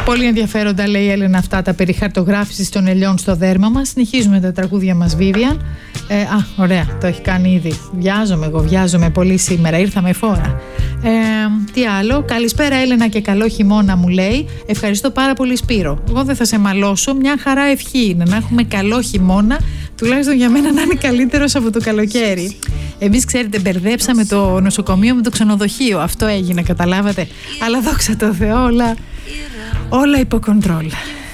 Πολύ ενδιαφέροντα, λέει η Έλενα, αυτά τα περί χαρτογράφησης των ελιών στο δέρμα μας. Συνεχίζουμε τα τραγούδια μας, Βίβιαν. Ωραία, το έχει κάνει ήδη. Βιάζομαι πολύ σήμερα. Ήρθαμε φόρα. Τι άλλο? Καλησπέρα, Έλενα, και καλό χειμώνα, μου λέει. Ευχαριστώ πάρα πολύ, Σπύρο. Εγώ δεν θα σε μαλώσω. Μια χαρά ευχή είναι να έχουμε καλό χειμώνα. Τουλάχιστον για μένα να είναι καλύτερος από το καλοκαίρι. Εμείς, ξέρετε, μπερδέψαμε το νοσοκομείο με το ξενοδοχείο. Αυτό έγινε, καταλάβατε. Αλλά δόξα τω Θεώ, όλα υπό κοντρόλ.